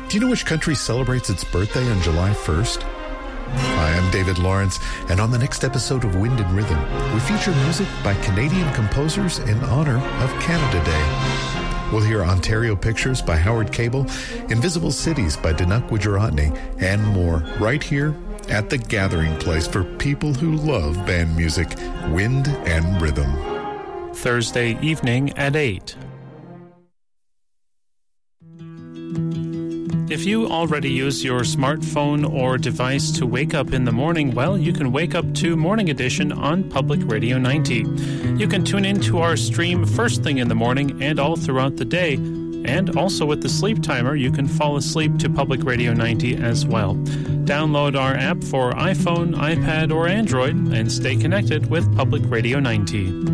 Do you know which country celebrates its birthday on July 1st? Hi, I'm David Lawrence, and on the next episode of Wind and Rhythm, we feature music by Canadian composers in honor of Canada Day. We'll hear Ontario Pictures by Howard Cable, Invisible Cities by Dinuk Gujaratney, and more right here at the gathering place for people who love band music, Wind and Rhythm. Thursday evening at 8. If you already use your smartphone or device to wake up in the morning, well, you can wake up to Morning Edition on Public Radio 90. You can tune in to our stream first thing in the morning and all throughout the day. And also with the sleep timer, you can fall asleep to Public Radio 90 as well. Download our app for iPhone, iPad, or Android and stay connected with Public Radio 90.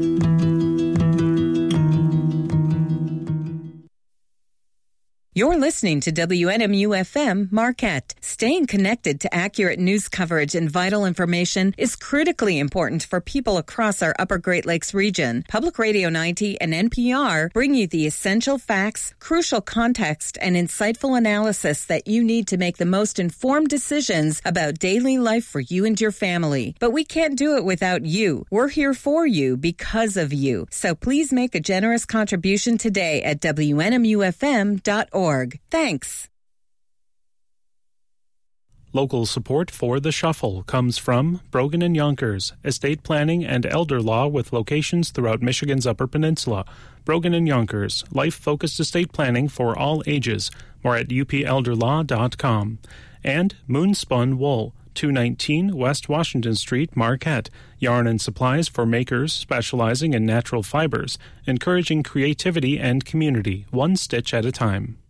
You're listening to WNMU-FM Marquette. Staying connected to accurate news coverage and vital information is critically important for people across our Upper Great Lakes region. Public Radio 90 and NPR bring you the essential facts, crucial context, and insightful analysis that you need to make the most informed decisions about daily life for you and your family. But we can't do it without you. We're here for you because of you. So please make a generous contribution today at WNMUFM.org. Thanks. Local support for The Shuffle comes from Brogan and Yonkers, estate planning and elder law with locations throughout Michigan's Upper Peninsula. Brogan and Yonkers, life-focused estate planning for all ages. More at upelderlaw.com. And Moonspun Wool, 219 West Washington Street, Marquette. Yarn and supplies for makers specializing in natural fibers, encouraging creativity and community, one stitch at a time.